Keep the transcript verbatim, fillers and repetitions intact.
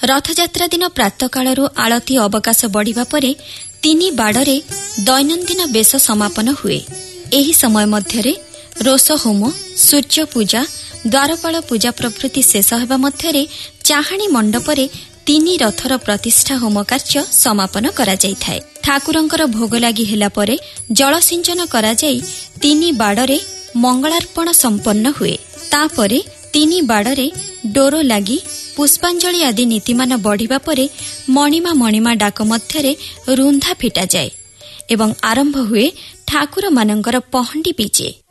ରଥଯାତ୍ରା ଦିନ ପ୍ରାତଃକାଳରୁ ଆଳତି ଅବକାଶ ବଢ଼ିବା ପରେ ତିନି ବାଡ଼ରେ ଦୈନନ୍ଦିନ ବେଶ ସମାପନ ହୁଏ। ଏହି ସମୟ ମଧ୍ୟରେ ରୋଷ ହୋମ, ସୂର୍ଯ୍ୟ ପୂଜା, ଦ୍ୱାରପାଳ ପୂଜା ପ୍ରଭୃତି ଶେଷ ହେବା ମଧ୍ୟରେ ଚାହାଣୀ ମଣ୍ଡପରେ ତିନି ରଥର ପ୍ରତିଷ୍ଠା ହୋମ କାର୍ଯ୍ୟ ସମାପନ କରାଯାଇଥାଏ। ଠାକୁରଙ୍କର ଭୋଗ ଲାଗି ହେଲା ପରେ ଜଳସିଞ୍ଚନ କରାଯାଇ ତିନି ବାଡ଼ରେ ମଙ୍ଗଳାର୍ପଣ ସମ୍ପନ୍ନ ହୁଏ। ତାପରେ ତିନି ବାଡ଼ରେ ଡୋର ଲାଗି ପୁଷ୍ପାଞ୍ଜଳି ଆଦି ନୀତିମାନ ବଢ଼ିବା ପରେ ମଣିମା ମଣିମା ଡାକ ମଧ୍ୟରେ ରୁନ୍ଧା ଫିଟାଯାଏ ଏବଂ ଆରମ୍ଭ ହୁଏ ଠାକୁରମାନଙ୍କର ପହଣ୍ଡି ବିଜେ।